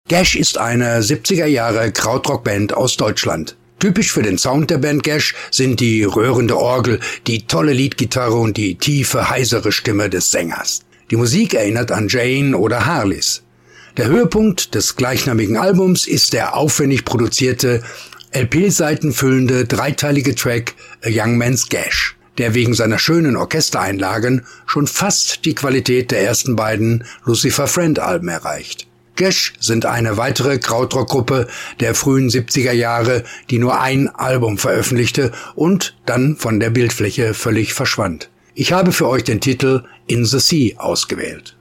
Gash ist eine 70er Jahre Krautrock-Band aus Deutschland. Typisch für den Sound der Band Gash sind die rührende Orgel, die tolle Leadgitarre und die tiefe, heisere Stimme des Sängers. Die Musik erinnert an Jane oder Harleys. Der Höhepunkt des gleichnamigen Albums ist der aufwendig produzierte, LP-Seiten füllende, dreiteilige Track A Young Man's Gash, der wegen seiner schönen Orchestereinlagen schon fast die Qualität der ersten beiden Lucifer Friend-Alben erreicht. Gash sind eine weitere Krautrock-Gruppe der frühen 70er Jahre, die nur ein Album veröffentlichte und dann von der Bildfläche völlig verschwand. Ich habe für euch den Titel In the Sea ausgewählt.